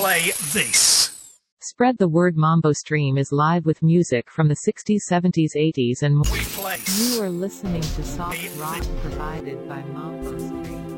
play this. Spread the word. Mambo Stream is live with music from the 60s, 70s, 80s and more. We place. You are listening to soft rock provided by Mambo Stream.